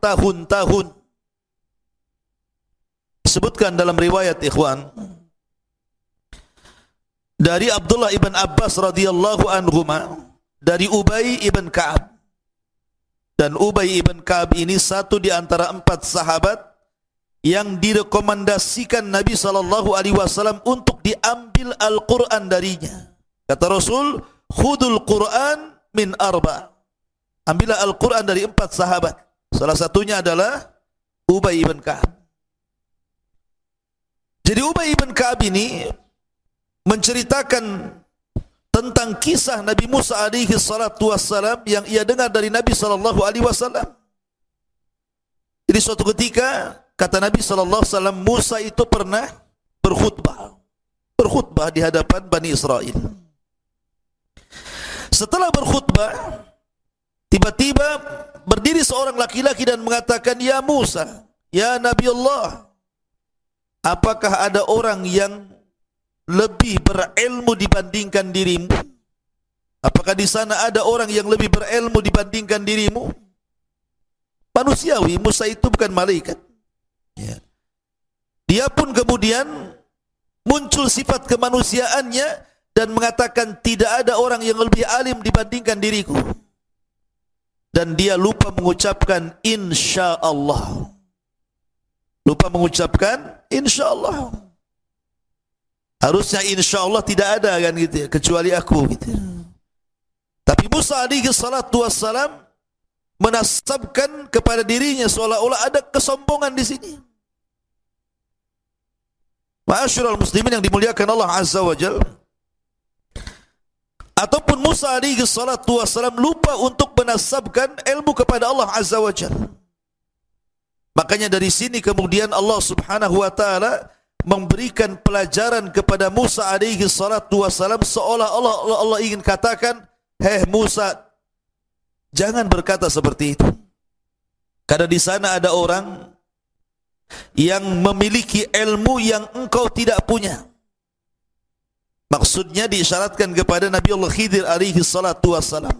bertahun-tahun. Disebutkan dalam riwayat ikhwan dari Abdullah ibn Abbas radhiyallahu anhuma, dari Ubay ibn Ka'ab. Dan Ubay ibn Ka'ab ini satu di antara 4 sahabat yang direkomendasikan Nabi SAW untuk diambil Al-Quran darinya. Kata Rasul, khudul Quran min 4. Ambillah Al-Quran dari 4 sahabat. Salah satunya adalah Ubay ibn Ka'ab. Jadi Ubay ibn Ka'ab ini menceritakan tentang kisah Nabi Musa alaihi salatu wassalam yang ia dengar dari Nabi sallallahu alaihi wasallam. Jadi suatu ketika kata Nabi sallallahu alaihi wasallam, Musa itu pernah berkhutbah di hadapan Bani Israel. Setelah berkhutbah, tiba-tiba berdiri seorang laki-laki dan mengatakan, "Ya Musa, ya Nabi Allah, apakah ada orang yang lebih berilmu dibandingkan dirimu? Apakah di sana ada orang yang lebih berilmu dibandingkan dirimu?" Manusiawi, Musa itu bukan malaikat. Ya. Dia pun kemudian muncul sifat kemanusiaannya dan mengatakan, tidak ada orang yang lebih alim dibandingkan diriku. Dan dia lupa mengucapkan insya Allah. Lupa mengucapkan insya Allah. Harusnya insya Allah tidak ada kan gitu ya, kecuali aku gitu. Tapi Musa alaihi salatu wassalam menasabkan kepada dirinya seolah-olah ada kesombongan di sini. Ma'asyiral muslimin yang dimuliakan Allah Azza wa Jalla. Ataupun Musa alaihi salatu wassalam lupa untuk menasabkan ilmu kepada Allah Azza wa Jalla. Makanya dari sini kemudian Allah Subhanahu wa taala memberikan pelajaran kepada Musa alaihi salatu wassalam, seolah-olah Allah ingin katakan, "Hei Musa, jangan berkata seperti itu. Karena di sana ada orang yang memiliki ilmu yang engkau tidak punya." Maksudnya diisyaratkan kepada Nabi Allah Khidir alaihi salatu wassalam.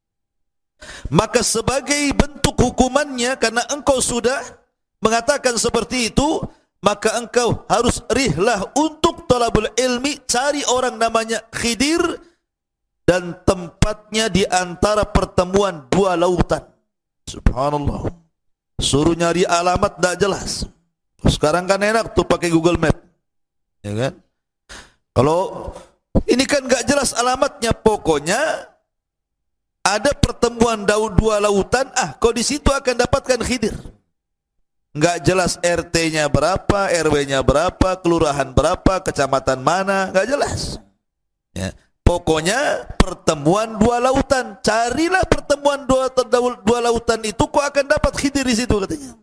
Maka sebagai bentuk hukumannya, karena engkau sudah mengatakan seperti itu, maka engkau harus rihlah untuk talabul ilmi, cari orang namanya Khidir, dan tempatnya di antara pertemuan 2 lautan. Subhanallah. Suruh nyari alamat tak jelas. Sekarang kan enak tuh pakai Google Map, ya kan? Kalau ini kan gak jelas alamatnya, pokoknya ada pertemuan 2 lautan, kau di situ akan dapatkan Khidir. Enggak jelas RT-nya berapa, RW-nya berapa, kelurahan berapa, kecamatan mana, enggak jelas. Ya. Pokoknya pertemuan 2 lautan, carilah pertemuan 2 lautan itu, kau akan dapat Khidir di situ katanya.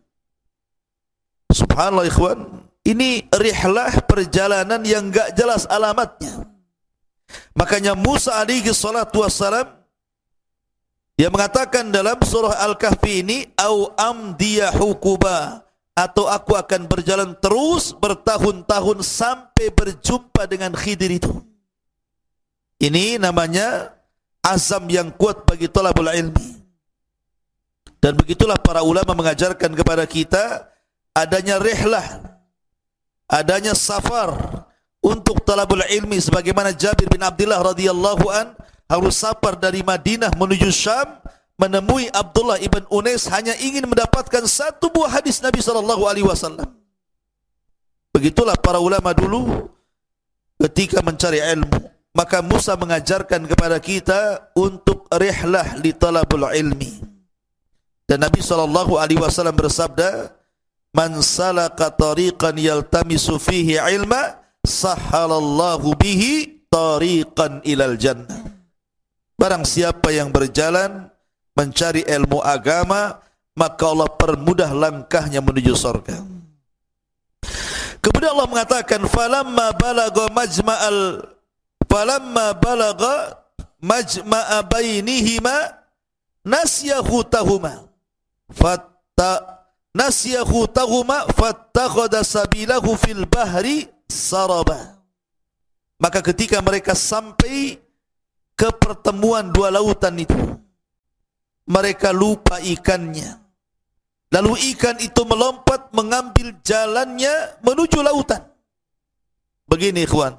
Subhanallah ikhwan, ini rihlah perjalanan yang enggak jelas alamatnya. Makanya Musa alaihi salatu wassalam dia mengatakan dalam surah Al-Kahfi ini, au amdiya hukuba, atau aku akan berjalan terus bertahun-tahun sampai berjumpa dengan Khidir itu. Ini namanya azam yang kuat bagi talabul ilmi. Dan begitulah para ulama mengajarkan kepada kita adanya rihlah, adanya safar untuk talabul ilmi, sebagaimana Jabir bin Abdullah radhiyallahu an harus safar dari Madinah menuju Syam, menemui Abdullah ibn Unais hanya ingin mendapatkan 1 buah hadis Nabi SAW. Begitulah para ulama dulu ketika mencari ilmu. Maka Musa mengajarkan kepada kita untuk rihlah li talabul ilmi. Dan Nabi SAW bersabda, "Man salaka tariqan yaltamisu fihi ilma, sahhalallahu bihi tariqan ilal jannah." Barang siapa yang berjalan mencari ilmu agama, maka Allah permudah langkahnya menuju surga. Kemudian Allah mengatakan, falamma balagha majma'a bainihima nasyahu tahuma fattakhadha sabilahu fil bahri saraba. Maka ketika mereka sampai ke pertemuan 2 lautan itu, mereka lupa ikannya, Lalu ikan itu melompat mengambil jalannya menuju lautan. Begini ikhwan,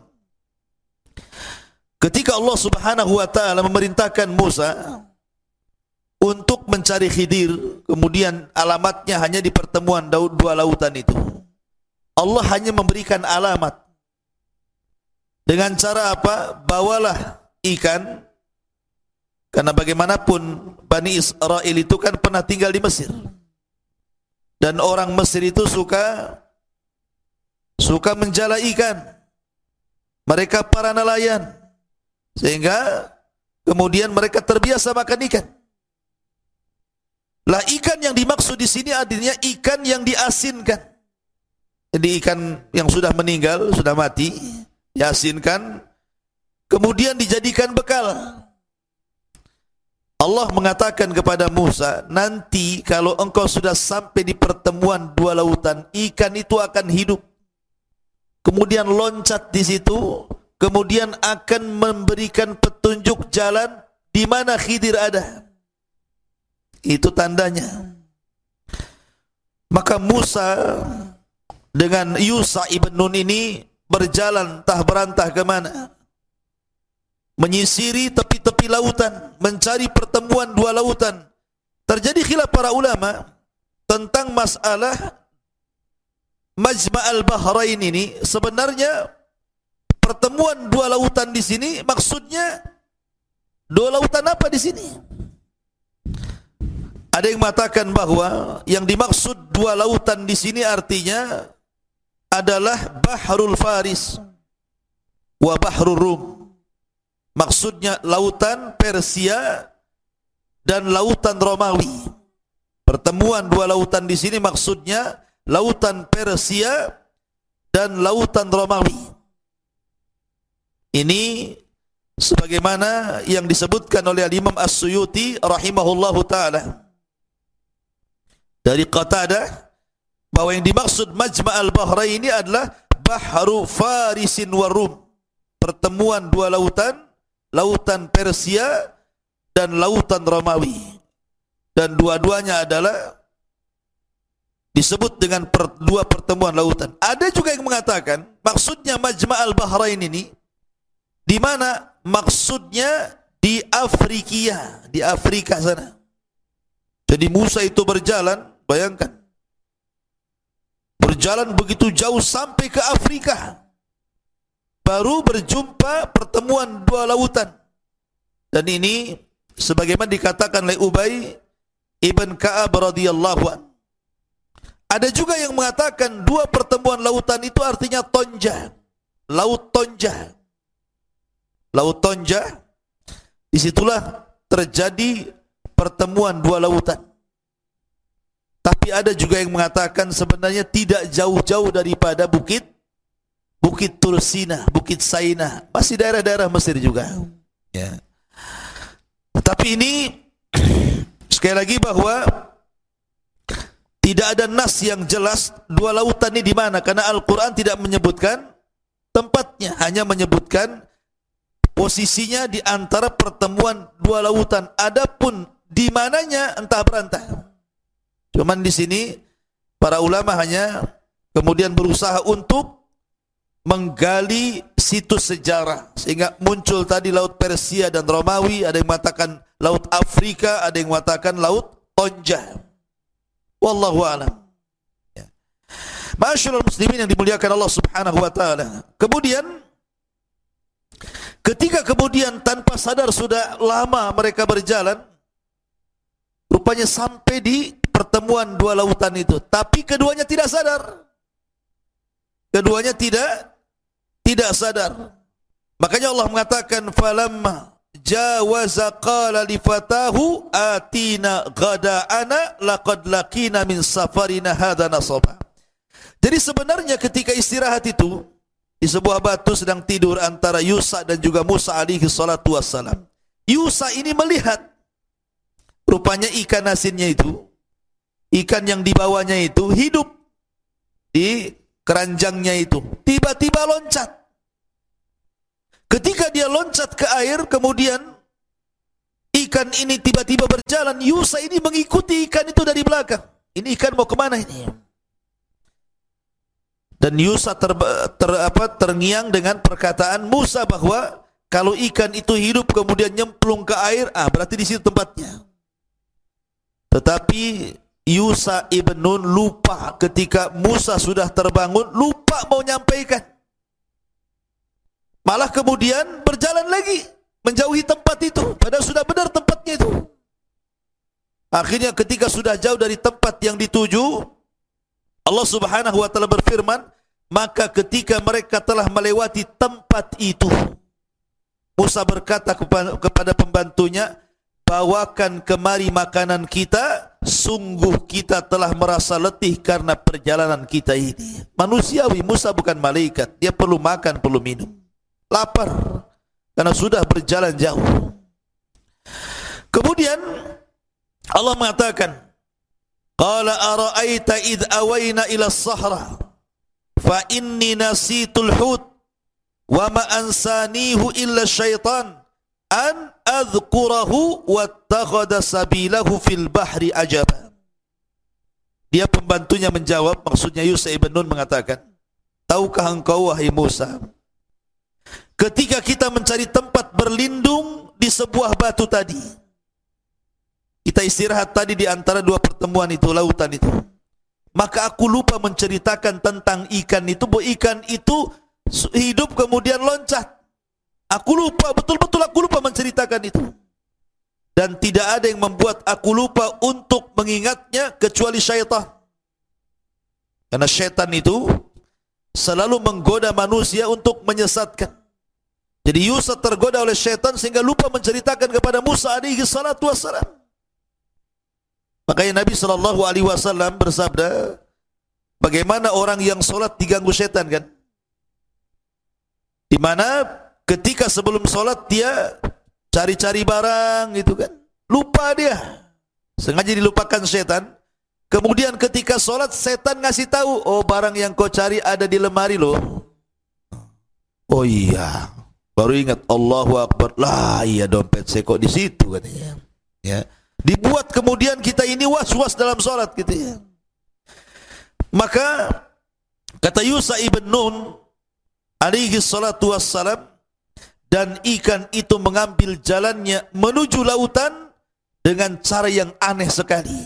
ketika Allah Subhanahu wa taala memerintahkan Musa untuk mencari Khidir, kemudian alamatnya hanya di pertemuan dua lautan itu. Allah hanya memberikan alamat. Dengan cara apa? Bawalah ikan. Karena bagaimanapun Bani Israel itu kan pernah tinggal di Mesir. Dan orang Mesir itu suka menjala ikan. Mereka para nelayan. Sehingga kemudian mereka terbiasa makan ikan. Lah ikan yang dimaksud di sini artinya ikan yang diasinkan. Jadi ikan yang sudah meninggal, sudah mati, diasinkan, kemudian dijadikan bekal. Allah mengatakan kepada Musa, nanti kalau engkau sudah sampai di pertemuan dua lautan, ikan itu akan hidup. Kemudian loncat di situ, kemudian akan memberikan petunjuk jalan di mana Khidir ada. Itu tandanya. Maka Musa dengan Yusha ibn Nun ini berjalan entah berantah ke mana, menyisiri tepi-tepi lautan, mencari pertemuan dua lautan. Terjadi khilaf para ulama tentang masalah Majma'al Bahrain ini. Sebenarnya pertemuan dua lautan di sini maksudnya dua lautan apa di sini? Ada yang mengatakan bahwa yang dimaksud dua lautan di sini artinya adalah Bahrul Faris wa Bahrul Rum. Maksudnya lautan Persia dan lautan Romawi. Pertemuan dua lautan di sini maksudnya lautan Persia dan lautan Romawi. Ini sebagaimana yang disebutkan oleh Imam As-Suyuti rahimahullahu taala dari Qatadah, bahwa yang dimaksud Majma'al Bahrain ini adalah Bahru Farisin wa Rum. Pertemuan dua lautan, lautan Persia dan lautan Romawi. Dan dua-duanya adalah disebut dengan dua pertemuan lautan. Ada juga yang mengatakan maksudnya Majma'al Bahrain ini di mana maksudnya di Afrika, di Afrika sana. Jadi Musa itu berjalan, bayangkan, berjalan begitu jauh sampai ke Afrika, baru berjumpa pertemuan dua lautan. Dan ini sebagaimana dikatakan oleh Ubay ibn Ka'ab radhiyallahu anhu. Ada juga yang mengatakan dua pertemuan lautan itu artinya Tonja, Laut Tonja. Laut Tonja, disitulah terjadi pertemuan dua lautan. Tapi ada juga yang mengatakan sebenarnya tidak jauh-jauh daripada Bukit Tursina, Bukit Saina, masih daerah-daerah Mesir juga. Ya. Tapi ini sekali lagi bahwa tidak ada nas yang jelas dua lautan ini di mana, karena Al-Quran tidak menyebutkan tempatnya, hanya menyebutkan posisinya di antara pertemuan dua lautan. Adapun di mananya entah berantah. Cuman di sini para ulama hanya kemudian berusaha untuk menggali situs sejarah sehingga muncul tadi Laut Persia dan Romawi. Ada yang mengatakan Laut Afrika, ada yang mengatakan Laut Tonja. Wallahu a'lam. Ya. Ma'asyiral muslimin yang dimuliakan Allah Subhanahu wa taala. Kemudian ketika kemudian tanpa sadar sudah lama mereka berjalan, rupanya sampai di pertemuan dua lautan itu, tapi keduanya tidak sadar. Keduanya tidak sadar. Makanya Allah mengatakan falamma jawaza qala li fatahu atina ghada'ana laqad laqina min safarina hadza nasaba. Jadi sebenarnya ketika istirahat itu di sebuah batu sedang tidur antara Yusha dan juga Musa alaihi salatu wassalam. Yusha ini melihat rupanya ikan asinnya itu, ikan yang dibawanya itu hidup di keranjangnya itu. Tiba-tiba loncat. Ketika dia loncat ke air, kemudian ikan ini tiba-tiba berjalan. Yusha ini mengikuti ikan itu dari belakang. ini ikan mau kemana ini? Dan Yusa terngiang dengan perkataan Musa bahwa kalau ikan itu hidup kemudian nyemplung ke air, berarti di situ tempatnya. Tetapi Yusa ibn Nun lupa ketika Musa sudah terbangun, lupa mau nyampaikan. Malah kemudian berjalan lagi menjauhi tempat itu, padahal sudah benar tempatnya itu. Akhirnya ketika sudah jauh dari tempat yang dituju, Allah Subhanahu wa taala berfirman, maka ketika mereka telah melewati tempat itu, Musa berkata kepada pembantunya, bawakan kemari makanan kita, sungguh kita telah merasa letih karena perjalanan kita ini. Manusiawi, Musa bukan malaikat, dia perlu makan, perlu minum, lapar karena sudah berjalan jauh. Kemudian Allah mengatakan, qala ara'aita id awayna ila as-sahra fa inni nasitul hut wa ma ansanihu illa syaitan an adhkurahu wattakhadha sabilahu fil bahri ajaba. Dia pembantunya menjawab, maksudnya Yusha ibn Nun mengatakan, tahukah engkau wahai Musa, ketika kita mencari tempat berlindung di sebuah batu tadi, kita istirahat tadi di antara dua pertemuan itu, lautan itu, maka aku lupa menceritakan tentang ikan itu, bahwa ikan itu hidup kemudian loncat. Aku lupa, betul-betul aku lupa menceritakan itu. Dan tidak ada yang membuat aku lupa untuk mengingatnya kecuali syaitan. Karena syaitan itu selalu menggoda manusia untuk menyesatkan. Jadi Yusuf tergoda oleh syaitan sehingga lupa menceritakan kepada Musa alaihi salatu wassalam. Makanya Nabi SAW bersabda, bagaimana orang yang solat diganggu syaitan kan? Di mana ketika sebelum solat dia cari-cari barang gitu kan, lupa dia, sengaja dilupakan syaitan. Kemudian ketika solat syaitan ngasih tahu, oh barang yang kau cari ada di lemari loh. Oh iya, baru ingat, Allahu Akbar, lah iya dompet saya kok di situ katanya. Ya. Dibuat kemudian kita ini was-was dalam solat gitu ya. Maka kata Yusha ibn Nun alaihi salatu wassalam, dan ikan itu mengambil jalannya menuju lautan dengan cara yang aneh sekali.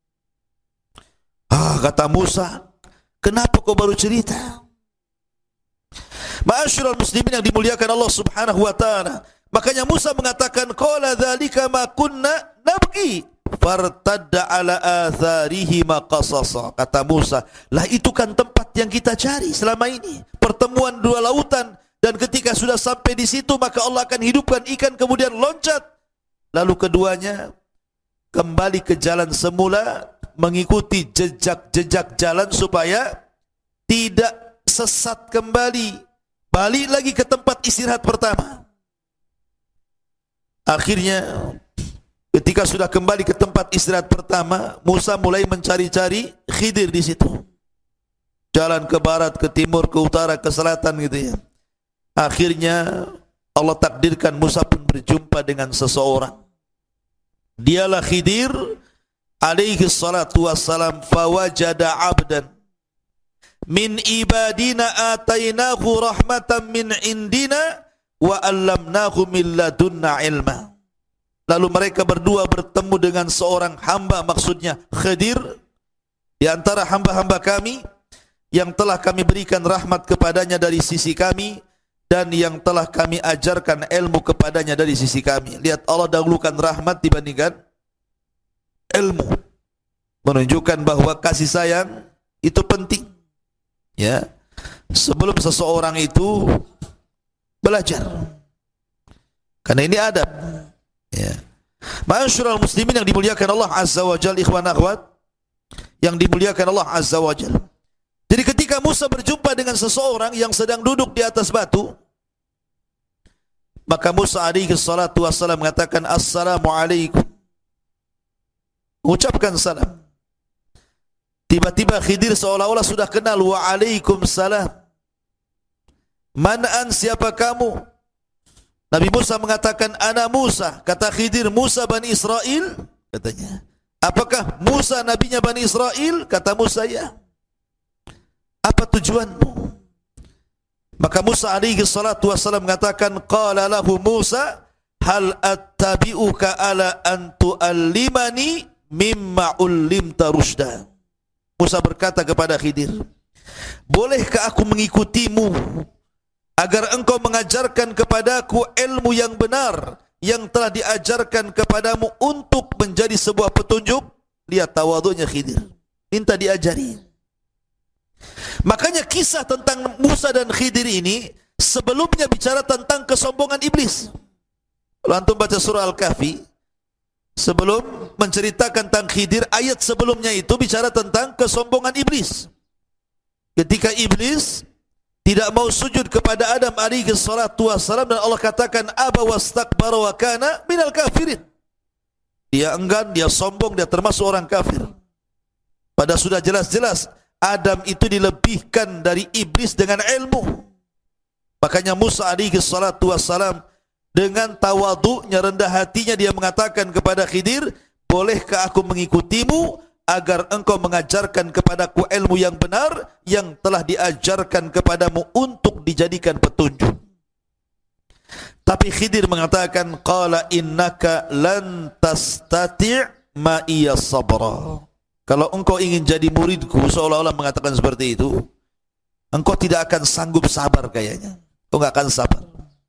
Kata Musa, kenapa kau baru cerita? Ma'asyiral muslimin yang dimuliakan Allah Subhanahu wa taala, makanya Musa mengatakan, qala dzalika ma kunna nabghi fartadda ala atharihi ma qasasa. Kata Musa, lah itu kan tempat yang kita cari selama ini, pertemuan dua lautan, dan ketika sudah sampai di situ maka Allah akan hidupkan ikan kemudian loncat. Lalu keduanya kembali ke jalan semula, mengikuti jejak-jejak jalan supaya tidak sesat kembali, balik lagi ke tempat istirahat pertama. Akhirnya ketika sudah kembali ke tempat istirahat pertama, Musa mulai mencari-cari Khidir di situ. Jalan ke barat, ke timur, ke utara, ke selatan gitu ya. Akhirnya Allah takdirkan Musa pun berjumpa dengan seseorang. Dialah Khidir alaihi salatu wassalam. Fawajada abdan min ibadina atainahu rahmatan min indina wa allamnahu min ladunna ilma. Lalu mereka berdua bertemu dengan seorang hamba, maksudnya Khidir, di antara hamba-hamba kami yang telah kami berikan rahmat kepadanya dari sisi kami, dan yang telah kami ajarkan ilmu kepadanya dari sisi kami. Lihat, Allah dahulukan rahmat dibandingkan ilmu, menunjukkan bahwa kasih sayang itu penting. Ya, sebelum seseorang itu belajar, karena ini adab. Ya, ma'asyiral muslimin yang dimuliakan Allah Azza wa Jalla, ikhwan akhwat yang dimuliakan Allah Azza wa Jalla. Jadi ketika Musa berjumpa dengan seseorang yang sedang duduk di atas batu, maka Musa alaihi salatu wassalam mengatakan, assalamualaikum, mengucapkan salam. Tiba-tiba Khidir seolah-olah sudah kenal, waalaikumsalam. Man, siapa kamu? Nabi Musa mengatakan, ana Musa. Kata Khidir, Musa Bani Israel? Katanya, Apakah Musa nabinya Bani Israel? Kata Musa, ya. Apa tujuanmu? Maka Musa alaihi salatu wassalam mengatakan, qala lahu Musa, hal attabi'uka ala an tu'allimani mimma ullimta rusyda. Musa berkata kepada Khidir, bolehkah aku mengikutimu agar engkau mengajarkan kepadaku ilmu yang benar yang telah diajarkan kepadamu untuk menjadi sebuah petunjuk? Lihat tawadhunya Khidir, minta diajari. Makanya kisah tentang Musa dan Khidir ini sebelumnya bicara tentang kesombongan iblis. Kalau antum baca surah Al-Kahfi, sebelum menceritakan tentang Khidir, ayat sebelumnya itu bicara tentang kesombongan iblis. Ketika iblis tidak mau sujud kepada Adam alaihi salatu wassalam, dan Allah katakan aba wastakbara wa kana minal kafirin. Dia enggan, dia sombong, dia termasuk orang kafir. Padahal sudah jelas-jelas Adam itu dilebihkan dari iblis dengan ilmu. Makanya Musa alaihi salatu wassalam dengan tawadhu'nya, rendah hatinya, dia mengatakan kepada Khidir, bolehkah aku mengikutimu agar engkau mengajarkan kepadaku ilmu yang benar yang telah diajarkan kepadamu untuk dijadikan petunjuk. Tapi Khidir mengatakan, qala innaka lan tastati' ma iya sabra. Kalau engkau ingin jadi muridku, seolah-olah mengatakan seperti itu, engkau tidak akan sanggup sabar kayaknya. Engkau enggak akan sabar.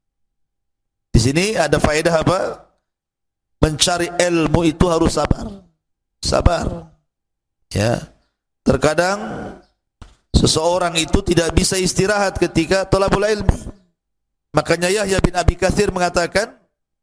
Di sini ada faedah apa? Mencari ilmu itu harus sabar. Sabar. Ya. Terkadang seseorang itu tidak bisa istirahat ketika thalabul ilmi. Makanya Yahya bin Abi Katsir mengatakan,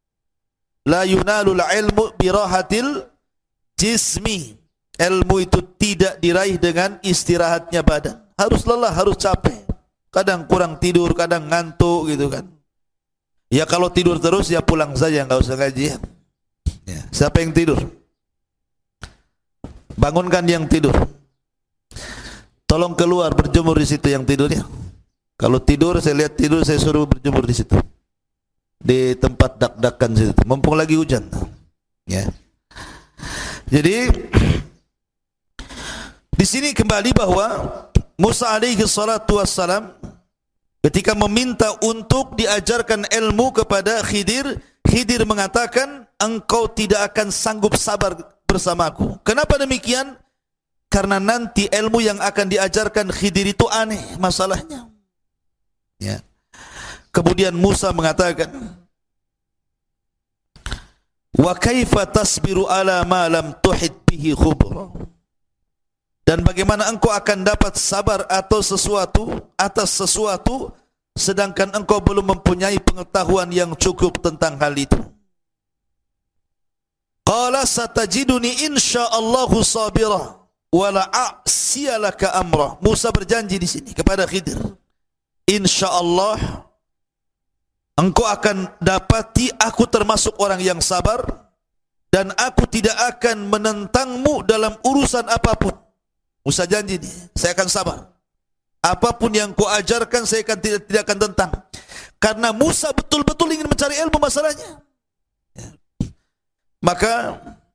la yunalul ilmu birahatil jismi. Ilmu itu tidak diraih dengan istirahatnya badan. Harus lelah, harus capek. Kadang kurang tidur, kadang ngantuk gitu kan. Ya kalau tidur terus ya pulang saja, enggak usah ngaji. Ya. Siapa yang tidur? Bangunkan yang tidur. Tolong keluar berjemur di situ yang tidurnya. Kalau tidur, saya lihat tidur, saya suruh berjemur di situ. Di tempat dak-dakan situ. Mumpung lagi hujan. Ya. Jadi di sini kembali bahwa Musa alaihi salatu wassalam ketika meminta untuk diajarkan ilmu kepada Khidir, Khidir mengatakan, engkau tidak akan sanggup sabar bersamaku. Kenapa demikian? Karena nanti ilmu yang akan diajarkan Khidir itu aneh masalahnya. Ya. Kemudian Musa mengatakan, wa kaifa tasbiru ala ma lam tuhit bihi khubra. Dan bagaimana engkau akan dapat sabar atau sesuatu atas sesuatu sedangkan engkau belum mempunyai pengetahuan yang cukup tentang hal itu. Qala satajiduni insyaallahu sabira wa la a'siyalaka amra. Musa berjanji di sini kepada Khidir, insyaallah engkau akan dapati aku termasuk orang yang sabar dan aku tidak akan menentangmu dalam urusan apapun. Musa janji nih, saya akan sabar. Apapun yang kau ajarkan saya akan tidak akan tentang. Karena Musa betul-betul ingin mencari ilmu masalahnya. Ya. Maka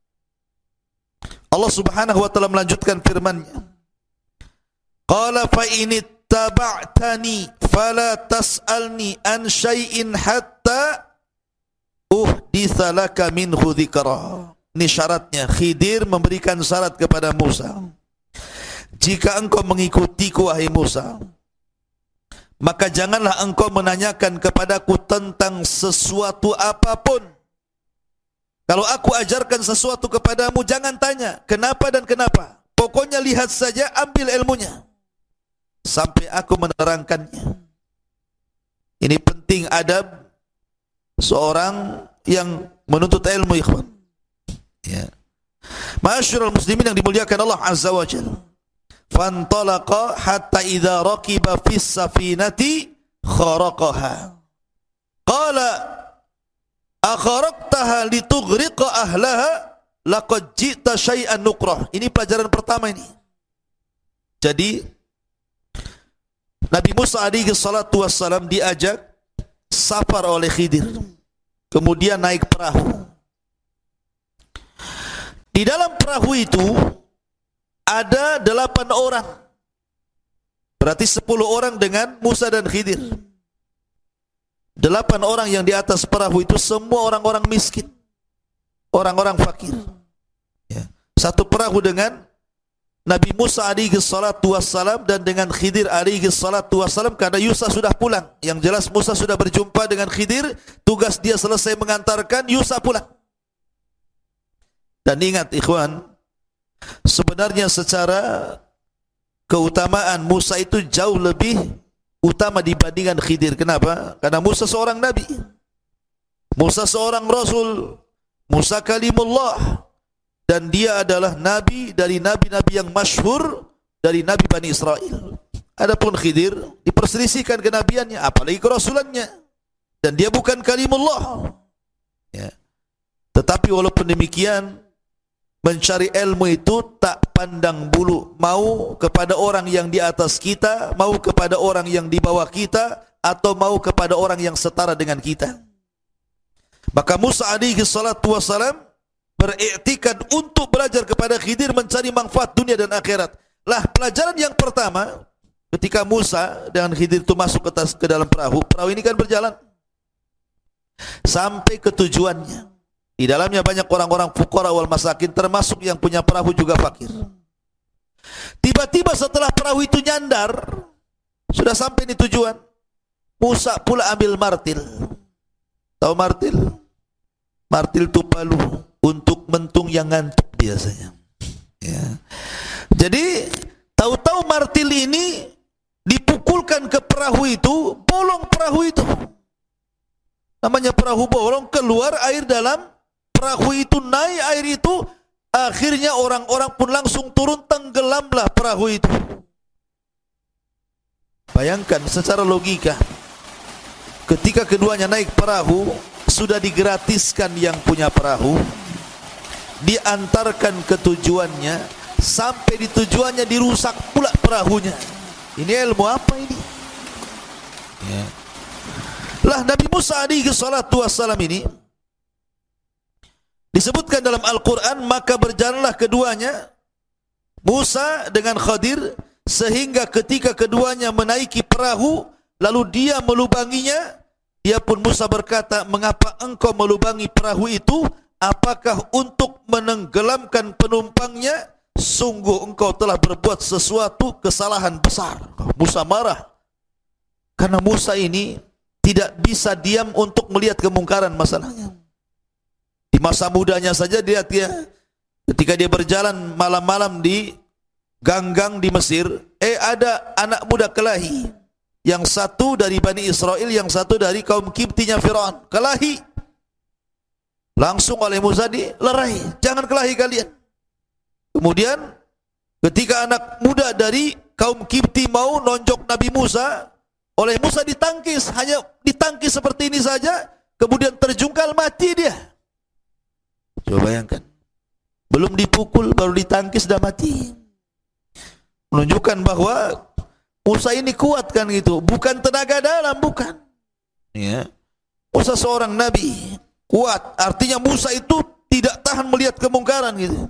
Allah Subhanahu wa taala melanjutkan firman-Nya. Qala fa in ittaba'tani fala tas'alni an syai'in hatta uhditsa laka minhu dzikra. Ini syaratnya. Khidir memberikan syarat kepada Musa. Jika engkau mengikutiku wahai Musa, maka janganlah engkau menanyakan kepadaku tentang sesuatu apapun. Kalau aku ajarkan sesuatu kepadamu, jangan tanya kenapa dan kenapa. Pokoknya lihat saja, ambil ilmunya sampai aku menerangkannya. Ini penting adab seorang yang menuntut ilmu, ikhwan. Ya. Ma'asyiral muslimin yang dimuliakan Allah Azza wa Jalla. Fantalaqa hatta idza raqiba fis safinati kharaqaha. Qala akharaqtaha litughriqa ahlaha laqad ji'ta syai'an nukrah. Ini pelajaran pertama ini. Jadi Nabi Musa alaihi salatu wassalam diajak safar oleh Khidir. Kemudian naik perahu. Di dalam perahu itu ada 8 orang. Berarti 10 orang dengan Musa dan Khidir. 8 orang yang di atas perahu itu semua orang-orang miskin, orang-orang fakir. Ya. Satu perahu dengan Nabi Musa alaihi salatu wassalam dan dengan Khidir alaihi salatu wassalam, karena Yusa sudah pulang. Yang jelas Musa sudah berjumpa dengan Khidir, tugas dia selesai mengantarkan, Yusa pulang. Dan ingat ikhwan, sebenarnya secara keutamaan Musa itu jauh lebih utama dibandingkan Khidir. Kenapa? Karena Musa seorang nabi, Musa seorang rasul, Musa kalimullah, dan dia adalah nabi dari nabi-nabi yang masyhur dari nabi Bani Israel. Adapun Khidir diperselisihkan kenabiannya, apalagi kerasulannya, dan dia bukan kalimullah. Ya. Tetapi walaupun demikian, mencari ilmu itu tak pandang bulu, mau kepada orang yang di atas kita, mau kepada orang yang di bawah kita, atau mau kepada orang yang setara dengan kita. Maka Musa alaihi salatu wassalam beriktikad untuk belajar kepada Khidir, mencari manfaat dunia dan akhirat. Lah, pelajaran yang pertama, ketika Musa dengan Khidir itu masuk ke dalam perahu, perahu ini kan berjalan sampai ke tujuannya. Di dalamnya banyak orang-orang fuqara wal masakin, termasuk yang punya perahu juga fakir. Tiba-tiba setelah perahu itu nyandar, sudah sampai di tujuan, Musa pula ambil martil. Tahu martil? Martil itu palu untuk mentung yang ngantuk biasanya. Ya. Jadi tahu-tahu martil ini dipukulkan ke perahu itu, bolong perahu itu. Namanya perahu bolong, keluar air dalam perahu itu, naik air itu, akhirnya orang-orang pun langsung turun, tenggelamlah perahu itu. Bayangkan secara logika, ketika keduanya naik perahu, sudah digratiskan yang punya perahu, diantarkan ke tujuannya, sampai di tujuannya dirusak pula perahunya. Ini ilmu apa ini? Ya. Lah, Nabi Musa alaihi salatu wassalam ini disebutkan dalam Al-Quran, maka berjalanlah keduanya, Musa dengan Khidir, sehingga ketika keduanya menaiki perahu, lalu dia melubanginya. Dia pun Musa berkata, mengapa engkau melubangi perahu itu? Apakah untuk menenggelamkan penumpangnya? Sungguh engkau telah berbuat sesuatu kesalahan besar. Musa marah, karena Musa ini tidak bisa diam untuk melihat kemungkaran masalahnya. Di masa mudanya saja dia ketika dia berjalan malam-malam di gang-gang di Mesir, ada anak muda kelahi, yang satu dari Bani Israel, yang satu dari kaum Kiptinya Firaun, kelahi. Langsung oleh Musa dilerai, jangan kelahi kalian. Kemudian ketika anak muda dari kaum Kipti mau nonjok Nabi Musa, oleh Musa ditangkis, hanya ditangkis seperti ini saja, kemudian terjungkal, mati dia. Coba bayangkan, belum dipukul baru ditangkis dah mati. Menunjukkan bahwa Musa ini kuat kan gitu, bukan tenaga dalam, bukan. Ya. Musa seorang nabi, kuat. Artinya Musa itu tidak tahan melihat kemungkaran gitu.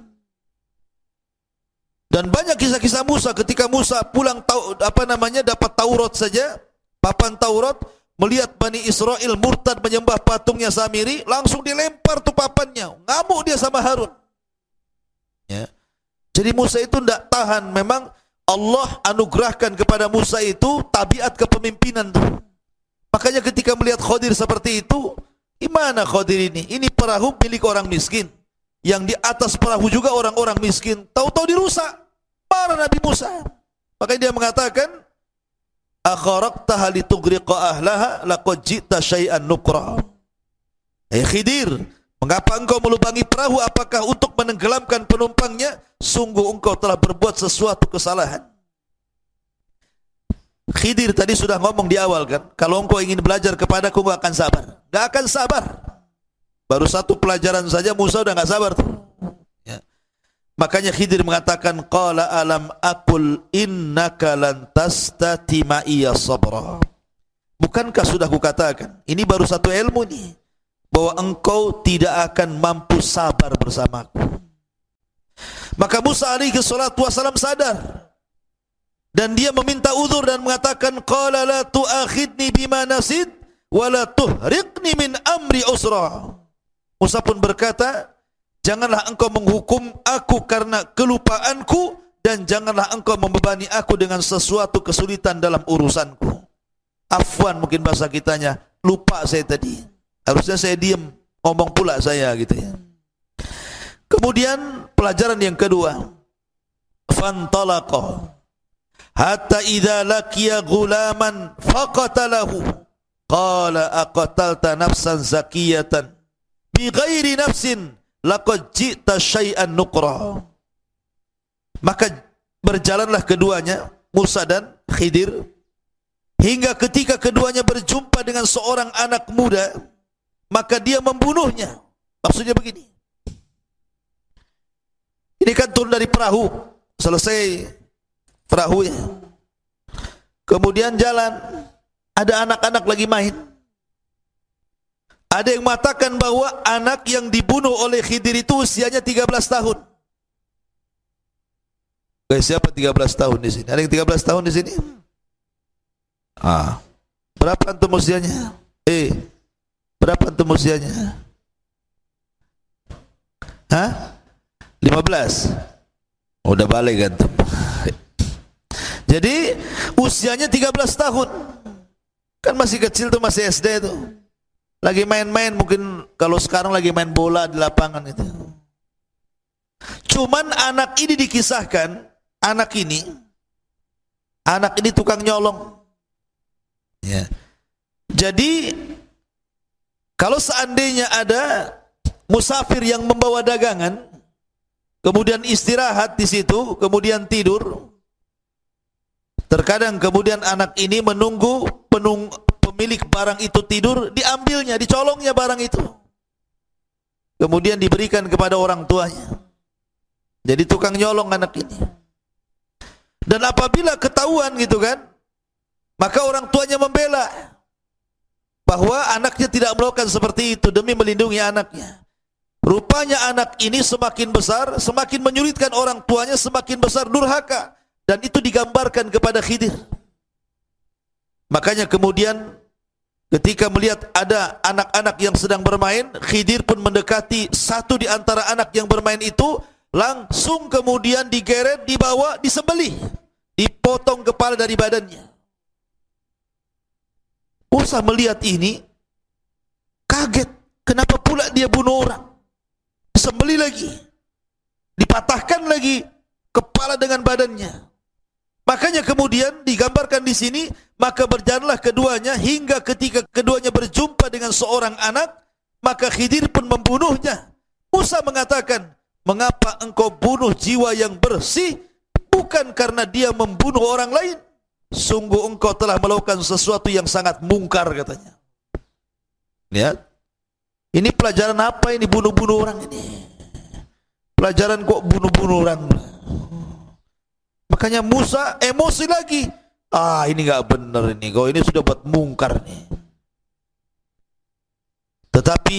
Dan banyak kisah-kisah Musa ketika Musa pulang dapat Taurat saja, papan Taurat, melihat Bani Israel murtad menyembah patungnya Samiri, langsung dilempar tuh papannya, ngamuk dia sama Harun. Ya. Jadi Musa itu tidak tahan. Memang Allah anugerahkan kepada Musa itu tabiat kepemimpinan tuh. Makanya ketika melihat Khidir seperti itu, gimana Khidir ini? Ini perahu milik orang miskin, yang di atas perahu juga orang-orang miskin. Tahu-tahu dirusak. Marah Nabi Musa. Makanya dia mengatakan, akharaqtaha litughriqa ahlaha laqad ji'ta syai'an nukra. Khidir, mengapa engkau melubangi perahu? Apakah untuk menenggelamkan penumpangnya? Sungguh engkau telah berbuat sesuatu kesalahan. Khidir tadi sudah ngomong di awal kan, kalau engkau ingin belajar kepadaku, engkau akan sabar. Gak akan sabar. Baru satu pelajaran saja Musa udah gak sabar tuh. Ya. Makanya Khidir mengatakan, qala alam aqul innaka lan tastati ma'iya sabra. Bukankah sudah kukatakan, ini baru satu ilmu nih, bahwa engkau tidak akan mampu sabar bersamaku. Maka Musa alaihi salatu wasalam sadar dan dia meminta uzur dan mengatakan, qala la tu'akhidni bima nasid wa la tuhriqni min amri usra. Musa pun berkata, janganlah engkau menghukum aku karena kelupaanku, dan janganlah engkau membebani aku dengan sesuatu kesulitan dalam urusanku. Afwan mungkin bahasa kitanya, lupa saya tadi. Harusnya saya diam, ngomong pula saya gitu ya. Kemudian pelajaran yang kedua, fantalaqa hatta idza laqiya ghulaman faqatalahu qala aqatalta nafsan zakiyatan bighairi nafsin laqad ji'ta syai'an nuqra. Maka berjalanlah keduanya, Musa dan Khidir, hingga ketika keduanya berjumpa dengan seorang anak muda, maka dia membunuhnya. Maksudnya begini, ini kan turun dari perahu, selesai perahunya, kemudian jalan, ada anak-anak lagi main. Ada yang mengatakan bahwa anak yang dibunuh oleh Khidir itu usianya 13 tahun. Siapa 13 tahun di sini? Ada yang 13 tahun di sini? Berapa antum usianya? Berapa antum usianya? 15. Udah balik antum. Jadi usianya 13 tahun. Kan masih kecil tuh, masih SD tuh. Lagi main-main, mungkin kalau sekarang lagi main bola di lapangan itu. Cuman anak ini dikisahkan, anak ini tukang nyolong. Ya. Jadi kalau seandainya ada musafir yang membawa dagangan, kemudian istirahat di situ, kemudian tidur, terkadang kemudian anak ini menunggu pemilik barang itu tidur, diambilnya, dicolongnya barang itu, kemudian diberikan kepada orang tuanya. Jadi tukang nyolong anak ini. Dan apabila ketahuan gitu kan, maka orang tuanya membela bahwa anaknya tidak melakukan seperti itu demi melindungi anaknya. Rupanya anak ini semakin besar, semakin menyulitkan orang tuanya, semakin besar durhaka, dan itu digambarkan kepada Khidir. Makanya kemudian ketika melihat ada anak-anak yang sedang bermain, Khidir pun mendekati satu di antara anak yang bermain itu, langsung kemudian digeret, dibawa, disembelih, dipotong kepala dari badannya. Musa melihat ini kaget, kenapa pula dia bunuh orang, disembelih lagi, dipatahkan lagi kepala dengan badannya. Makanya kemudian digambarkan di sini, maka berjalanlah keduanya hingga ketika keduanya berjumpa dengan seorang anak, maka Khidir pun membunuhnya. Musa mengatakan, mengapa engkau bunuh jiwa yang bersih, bukan karena dia membunuh orang lain? Sungguh engkau telah melakukan sesuatu yang sangat mungkar, katanya. Lihat, ini pelajaran apa ini, bunuh-bunuh orang ini? Pelajaran kok bunuh-bunuh orang? Makanya Musa emosi lagi. Ini enggak benar ini, kau ini sudah buat mungkar nih. Tetapi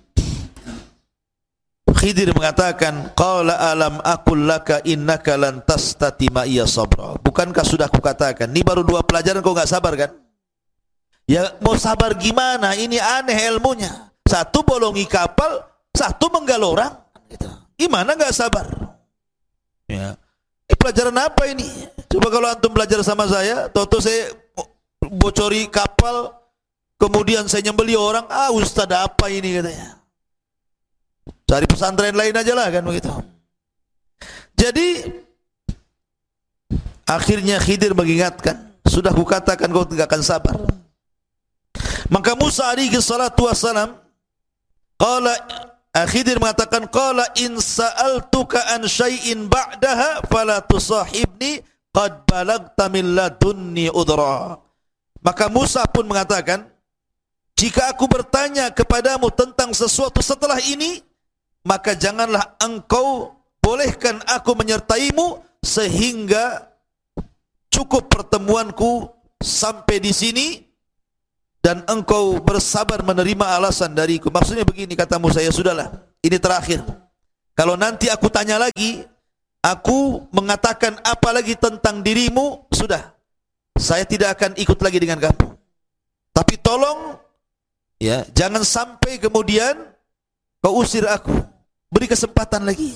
Khidir mengatakan, qala alam aqul laka innaka lan tastati ma iya sabra. Bukankah sudah kukatakan, ini baru 2 pelajaran kau enggak sabar kan? Ya mau sabar gimana? Ini aneh ilmunya. Satu bolongi kapal, satu menggal orang. Gimana enggak sabar? Ya. Ini pelajaran apa ini? Coba kalau antum belajar sama saya, toto saya bocori kapal, kemudian saya nyembeli orang, ustaz apa ini katanya? Cari pesantren lain aja lah kan begitu. Jadi akhirnya Khidir mengingatkan, sudah kukatakan kau tidak akan sabar. Maka Musa alaihi salatu wassalam Khidir mengatakan, qala in sa'altuka an syai'in ba'daha fala tusahibni qad balagta min ladunni udra. Maka Musa pun mengatakan, jika aku bertanya kepadamu tentang sesuatu setelah ini, maka janganlah engkau bolehkan aku menyertaimu sehingga cukup pertemuanku sampai di sini dan engkau bersabar menerima alasan dariku. Maksudnya begini, kata Musa, ya sudahlah, ini terakhir. Kalau nanti aku tanya lagi, aku mengatakan apa lagi tentang dirimu, sudah, saya tidak akan ikut lagi dengan kamu. Tapi tolong, ya, jangan sampai kemudian kau usir aku, beri kesempatan lagi.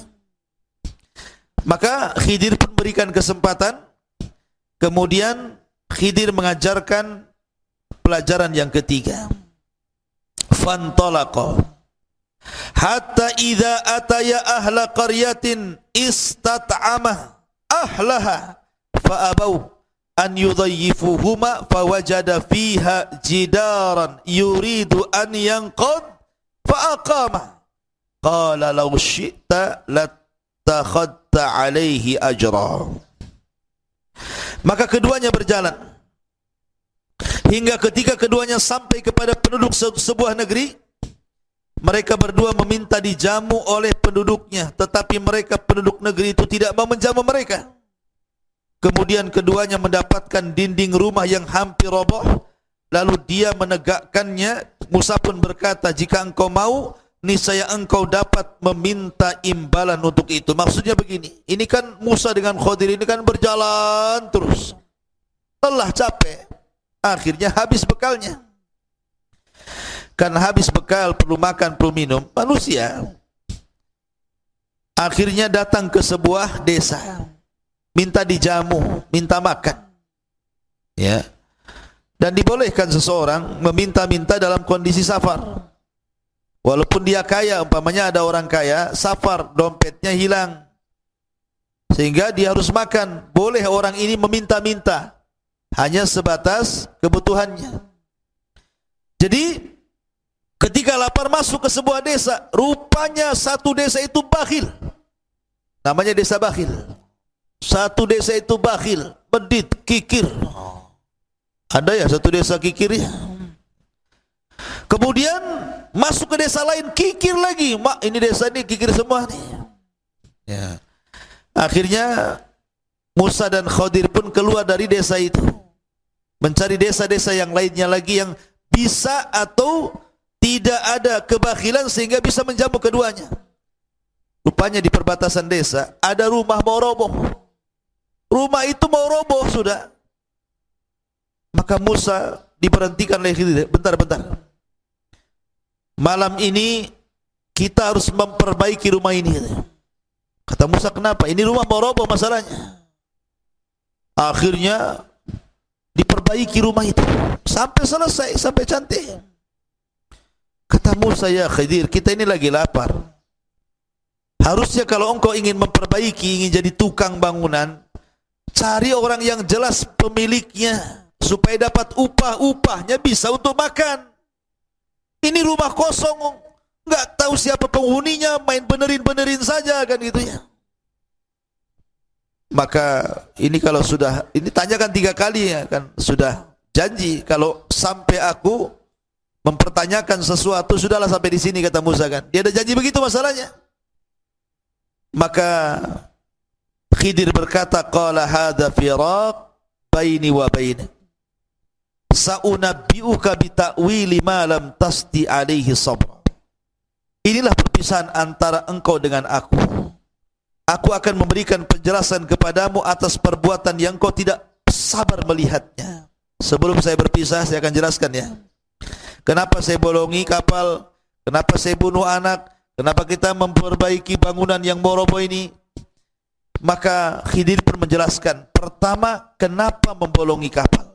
Maka Khidir pun berikan kesempatan. Kemudian Khidir mengajarkan pelajaran yang ketiga. Fantalaqa hatta idza ataya ahla qaryatin istat'ama ahlaha fa abau an yudayyifuhuma fawajada fiha jidaran yuridu an yanqad fa aqama qala law syi'ta latakhadta alaihi ajra. Maka keduanya berjalan hingga ketika keduanya sampai kepada penduduk sebuah negeri. Mereka berdua meminta dijamu oleh penduduknya, tetapi mereka penduduk negeri itu tidak mau menjamu mereka. Kemudian keduanya mendapatkan dinding rumah yang hampir roboh, lalu dia menegakkannya. Musa pun berkata, jika engkau mau, niscaya engkau dapat meminta imbalan untuk itu. Maksudnya begini, ini kan Musa dengan Khidir ini kan berjalan terus, lelah, capek, akhirnya habis bekalnya. Karena habis bekal, perlu makan, perlu minum, manusia akhirnya datang ke sebuah desa, minta dijamu, minta makan, ya. Dan dibolehkan seseorang meminta-minta dalam kondisi safar, walaupun dia kaya. Umpamanya ada orang kaya, safar, dompetnya hilang, sehingga dia harus makan. Boleh orang ini meminta-minta, hanya sebatas kebutuhannya. Jadi ketika lapar masuk ke sebuah desa, rupanya satu desa itu bakhil. Namanya desa bakhil. Satu desa itu bakhil, medit, kikir. Ada ya satu desa kikir ya. Kemudian masuk ke desa lain, kikir lagi. Mak, ini desa ini kikir semua nih. Ya. Akhirnya Musa dan Khidir pun keluar dari desa itu, mencari desa-desa yang lainnya lagi yang bisa atau tidak ada kebakhilan sehingga bisa menjamu keduanya. Rupanya di perbatasan desa ada rumah mau roboh. Rumah itu mau roboh sudah. Maka Musa diberhentikan oleh Khidir. Bentar. Malam ini kita harus memperbaiki rumah ini. Kata Musa, kenapa? Ini rumah mau roboh masalahnya. Akhirnya diperbaiki rumah itu sampai selesai, sampai cantik. Kata Musa, ya Khidir, kita ini lagi lapar. Harusnya kalau engkau ingin memperbaiki, ingin jadi tukang bangunan, cari orang yang jelas pemiliknya, supaya dapat upahnya bisa untuk makan. Ini rumah kosong, enggak tahu siapa penghuninya, main benerin saja kan gitu ya. Maka ini kalau sudah, ini tanyakan 3 kali ya kan, sudah janji kalau sampai aku mempertanyakan sesuatu, sudahlah sampai di sini, kata Musa kan. Dia ada janji begitu masalahnya. Maka Khidir berkata, qala hadza firaq baini wa bainak. Sa'unabbi'uka bi ta'wili ma lam tasdi alaihi sabr. Inilah perpisahan antara engkau dengan aku. Aku akan memberikan penjelasan kepadamu atas perbuatan yang kau tidak sabar melihatnya. Sebelum saya berpisah, saya akan jelaskan ya. Kenapa saya bolongi kapal? Kenapa saya bunuh anak? Kenapa kita memperbaiki bangunan yang roboh ini? Maka Khidir pun menjelaskan. Pertama, kenapa membolongi kapal?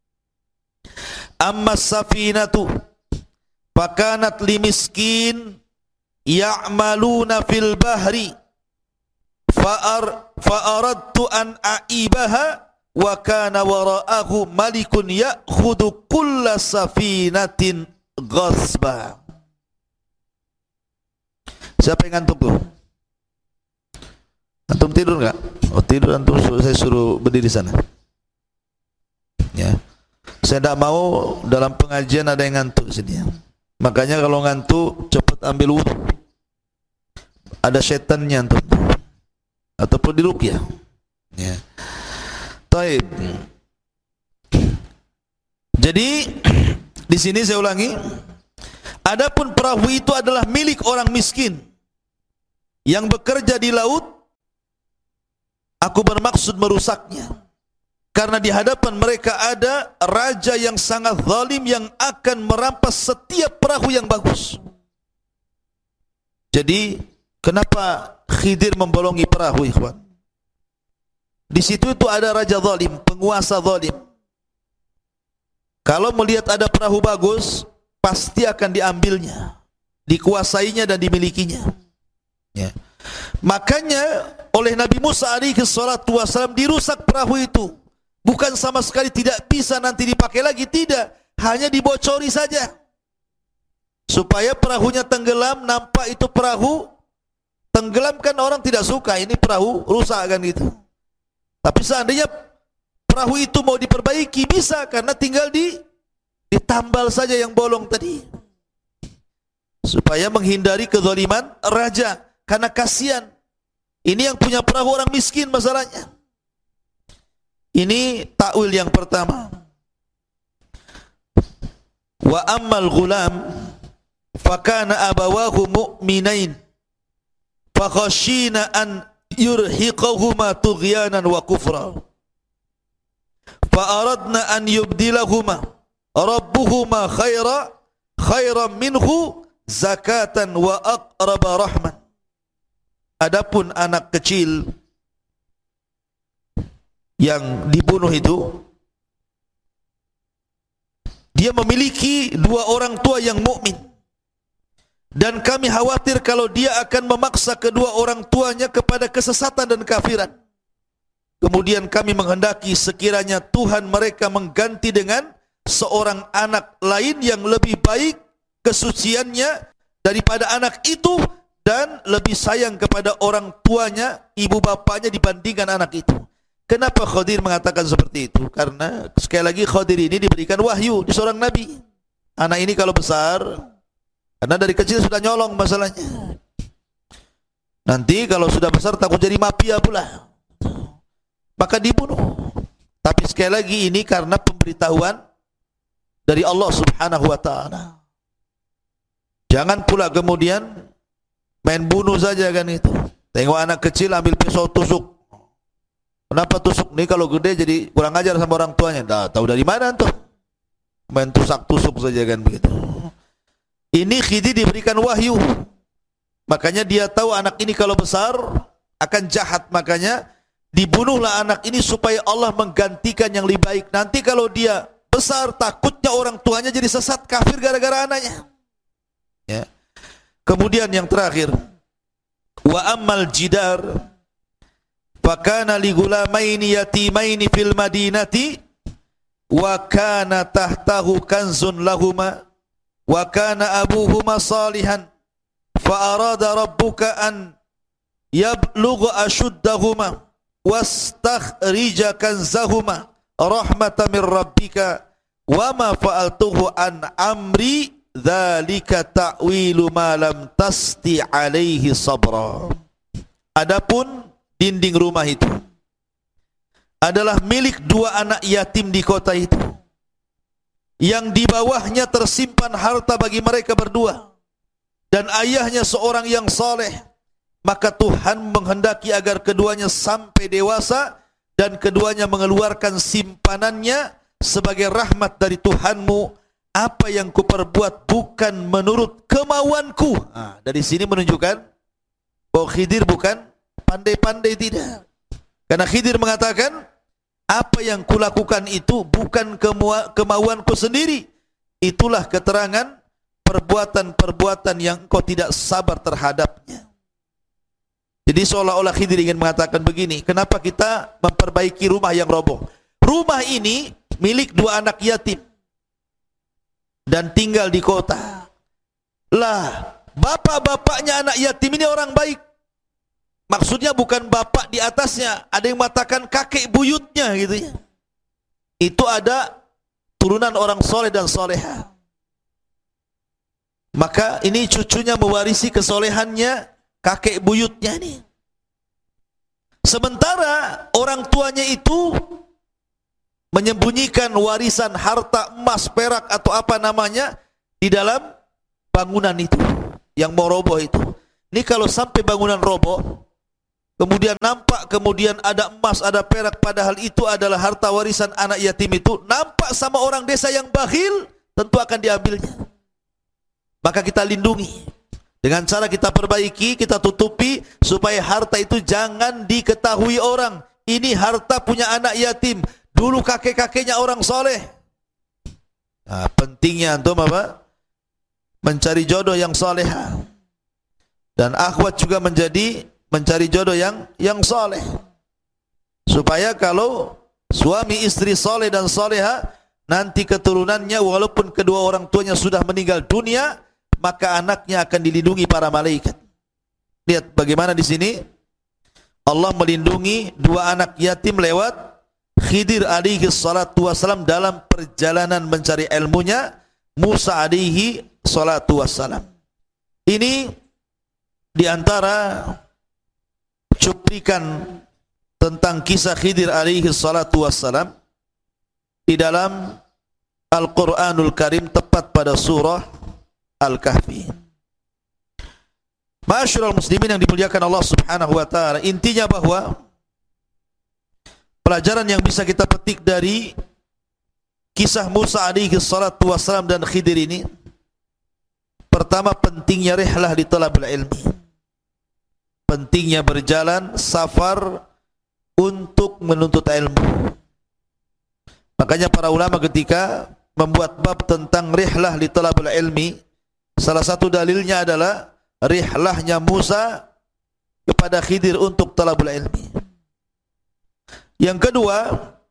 Amma safinatu fakanat limiskin ya'maluna fil bahri fa'aradtu an a'ibaha wa kana wara'ahu malikun ya'khudhu kulla safinatin ghasba. Siapa yang ngantuk tuh? Antum tidur enggak? Oh tidur, antum saya suruh berdiri sana. Ya. Saya tidak mau dalam pengajian ada yang ngantuk sini. Makanya kalau ngantuk cepat ambil wudu. Ada setannya antum. Ataupun diruqyah. Ya. Baik. Jadi di sini saya ulangi, adapun perahu itu adalah milik orang miskin yang bekerja di laut Aku bermaksud merusaknya. Karena di hadapan mereka ada raja yang sangat zalim yang akan merampas setiap perahu yang bagus. Jadi, kenapa Khidir membolongi perahu, ikhwan? Di situ itu ada raja zalim, penguasa zalim. Kalau melihat ada perahu bagus, pasti akan diambilnya, dikuasainya dan dimilikinya. Ya. Makanya oleh Nabi Musa alaihi salatu wasallam dirusak perahu itu. Bukan sama sekali tidak bisa nanti dipakai lagi, tidak. Hanya dibocori saja. Supaya perahunya tenggelam, nampak itu perahu tenggelam, kan orang tidak suka, ini perahu rusak kan gitu. Tapi seandainya perahu itu mau diperbaiki, bisa, karena tinggal ditambal saja yang bolong tadi. Supaya menghindari kezaliman raja. Karena kasihan. Ini yang punya perahu orang miskin masalahnya. Ini takwil yang pertama. Wa ammal ghulam fakana abawahu mu'minain fakhashina an yurhiqahuma tughyanan wa kufra fa aradna an yubdilahuma rabbuhuma khairan minhu zakatan wa aqraba rahman. Adapun anak kecil yang dibunuh itu, dia memiliki dua orang tua yang mukmin, dan kami khawatir kalau dia akan memaksa kedua orang tuanya kepada kesesatan dan kafiran. Kemudian kami menghendaki sekiranya Tuhan mereka mengganti dengan seorang anak lain yang lebih baik kesuciannya daripada anak itu, dan lebih sayang kepada orang tuanya, ibu bapaknya, dibandingkan anak itu. Kenapa Khadir mengatakan seperti itu? Karena sekali lagi Khadir ini diberikan wahyu di seorang nabi. Anak ini kalau besar, karena dari kecil sudah nyolong masalahnya, nanti kalau sudah besar takut jadi mafia pula, maka dibunuh. Tapi sekali lagi ini karena pemberitahuan dari Allah Subhanahu wa ta'ala. Jangan pula kemudian main bunuh saja kan itu. Tengok anak kecil ambil pisau tusuk. Kenapa tusuk? Nih kalau gede jadi kurang ajar sama orang tuanya. Dah tahu dari mana tuh? Main tusak-tusuk saja kan begitu. Ini Khidir diberikan wahyu. Makanya dia tahu anak ini kalau besar akan jahat, makanya dibunuhlah anak ini supaya Allah menggantikan yang lebih baik. Nanti kalau dia besar, takutnya orang tuanya jadi sesat kafir gara-gara anaknya. Ya. Kemudian yang terakhir, wa ammal jidar fakana li gulamaini yatimaini fil madinati wa kana tahtahu kanzun lahuma wa kana abuhuma salihan fa arada rabbuka an yablugha ashuddahuma wastakhrija kanzahuma rahmatan min rabbika wa ma fa'altuhu an amri dzalika ta'wilu ma lam tasti alaihi sabra. Adapun dinding rumah itu adalah milik dua anak yatim di kota itu, yang di bawahnya tersimpan harta bagi mereka berdua, dan ayahnya seorang yang saleh. Maka Tuhan menghendaki agar keduanya sampai dewasa, dan keduanya mengeluarkan simpanannya sebagai rahmat dari Tuhanmu. Apa yang kuperbuat bukan menurut kemauanku. Dari sini menunjukkan bahwa Khidir bukan pandai-pandai, tidak. Karena Khidir mengatakan, apa yang kulakukan itu bukan kemauanku sendiri. Itulah keterangan perbuatan-perbuatan yang kau tidak sabar terhadapnya. Jadi seolah-olah Khidir ingin mengatakan begini, kenapa kita memperbaiki rumah yang roboh? Rumah ini milik dua anak yatim dan tinggal di kota. Lah, bapak-bapaknya anak yatim ini orang baik. Maksudnya bukan bapak di atasnya, ada yang mengatakan kakek buyutnya gitu ya. Itu ada turunan orang soleh dan soleha. Maka ini cucunya mewarisi kesolehannya kakek buyutnya ini. Sementara orang tuanya itu menyembunyikan warisan harta emas, perak atau apa namanya di dalam bangunan itu yang mau roboh itu. Ini kalau sampai bangunan roboh, kemudian nampak, kemudian ada emas, ada perak, padahal itu adalah harta warisan anak yatim itu, nampak sama orang desa yang bakhil, tentu akan diambilnya. Maka kita lindungi dengan cara kita perbaiki, kita tutupi, supaya harta itu jangan diketahui orang. Ini harta punya anak yatim, dulu kakek-kakeknya orang soleh. Nah, pentingnya antum apa? Mencari jodoh yang soleh. Dan akhwat juga mencari jodoh yang soleh. Supaya kalau suami istri soleh dan soleha, nanti keturunannya walaupun kedua orang tuanya sudah meninggal dunia, maka anaknya akan dilindungi para malaikat. Lihat bagaimana di sini Allah melindungi dua anak yatim lewat Khidir alaihi salatu wassalam dalam perjalanan mencari ilmunya Musa alaihi salatu wassalam. Ini diantara cuplikan tentang kisah Khidir alaihi salatu wassalam di dalam Al-Quranul Karim, tepat pada surah Al-Kahfi. Ma'asyiral muslimin yang dimuliakan Allah Subhanahu wa taala, intinya bahwa pelajaran yang bisa kita petik dari kisah Musa alaihi salatu wassalam dan Khidir ini, pertama, pentingnya rihlah di talabul ilmi, pentingnya berjalan safar untuk menuntut ilmu. Makanya para ulama ketika membuat bab tentang rihlah li talabul ilmi, salah satu dalilnya adalah rihlahnya Musa kepada Khidir untuk talabul ilmi. Yang kedua,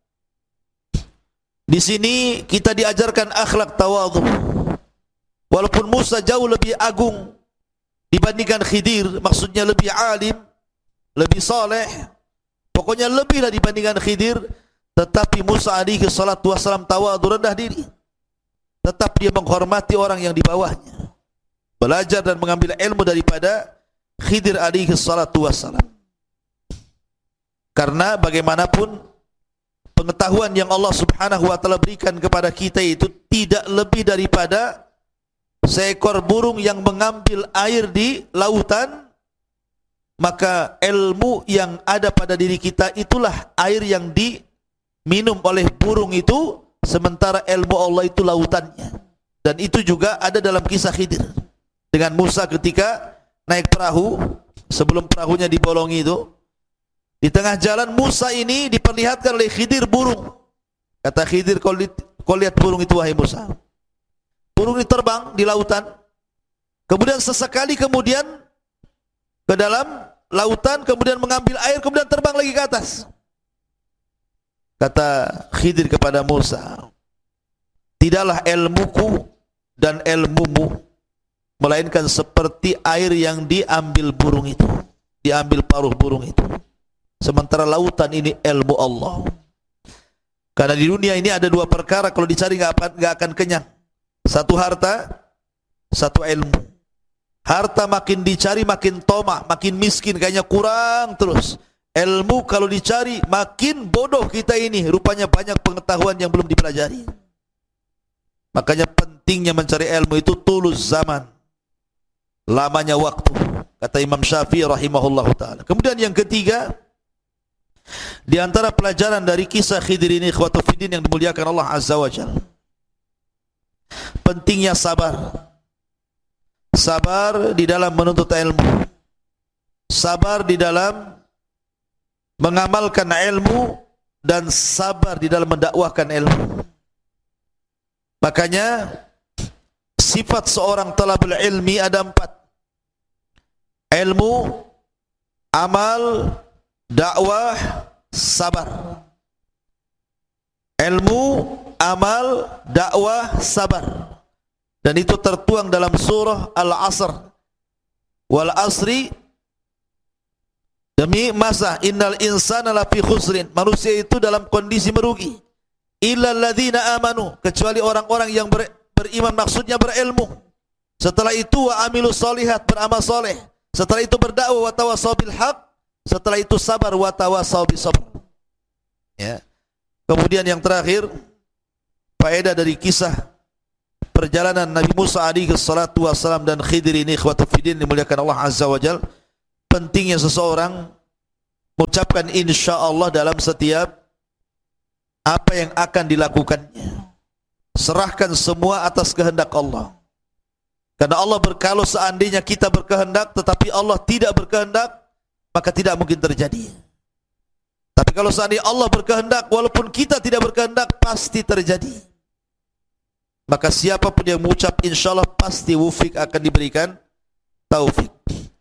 di sini kita diajarkan akhlak tawadhu. Walaupun Musa jauh lebih agung dibandingkan Khidir, maksudnya lebih alim, lebih saleh, pokoknya lebihlah dibandingkan Khidir, tetapi Musa alaihi salatu wassalam tawadhu, rendah diri. Tetap dia menghormati orang yang di bawahnya, belajar dan mengambil ilmu daripada Khidir alaihi salatu wassalam. Karena bagaimanapun pengetahuan yang Allah Subhanahu wa taala berikan kepada kita itu tidak lebih daripada seekor burung yang mengambil air di lautan. Maka ilmu yang ada pada diri kita itulah air yang diminum oleh burung itu, sementara ilmu Allah itu lautannya. Dan itu juga ada dalam kisah Khidir dengan Musa ketika naik perahu, sebelum perahunya dibolongi itu, di tengah jalan Musa ini diperlihatkan oleh Khidir burung. Kata Khidir, kau lihat burung itu wahai Musa. Burung ini terbang di lautan, kemudian sesekali kemudian ke dalam lautan, kemudian mengambil air, kemudian terbang lagi ke atas. Kata Khidir kepada Musa, tidaklah ilmuku dan ilmumu melainkan seperti air yang diambil burung itu, diambil paruh burung itu. Sementara lautan ini ilmu Allah. Karena di dunia ini ada dua perkara kalau dicari enggak akan kenyang. Satu harta, satu ilmu. Harta makin dicari makin tomah, makin miskin, kayaknya kurang terus. Ilmu kalau dicari makin bodoh kita ini, rupanya banyak pengetahuan yang belum dipelajari. Makanya pentingnya mencari ilmu itu tulus zaman, lamanya waktu, kata Imam Syafi'i rahimahullahu ta'ala. Kemudian yang ketiga, di antara pelajaran dari kisah Khidir ini, ikhwatu fiddin yang dimuliakan Allah Azza wa Jalla, pentingnya sabar. Sabar di dalam menuntut ilmu, sabar di dalam mengamalkan ilmu, dan sabar di dalam mendakwahkan ilmu. Makanya sifat seorang talabul ilmi ada 4: ilmu, amal, dakwah, sabar. Ilmu, amal, dakwah, sabar. Dan itu tertuang dalam surah Al-Asr. Wal asri, demi masa, innal insana lafi khusrin, manusia itu dalam kondisi merugi. Illal ladzina amanu, kecuali orang-orang yang beriman, maksudnya berilmu. Setelah itu wa amilus solihat, beramal soleh. Setelah itu berdakwah wa tawasaw bil haq. Setelah itu sabar wa tawasaw bis sabr. Ya. Kemudian yang terakhir, faedah dari kisah perjalanan Nabi Musa alaihi salatu wassalam dan Khidir ini, ikhwatu fiddin dimuliakan Allah Azza wa Jalla, pentingnya seseorang mengucapkan insya Allah dalam setiap apa yang akan dilakukannya. Serahkan semua atas kehendak Allah. Karena Allah kalau seandainya kita berkehendak tetapi Allah tidak berkehendak, maka tidak mungkin terjadi. Tapi kalau seandainya Allah berkehendak walaupun kita tidak berkehendak, pasti terjadi. Maka siapapun yang mengucap insya Allah pasti wufik akan diberikan taufik.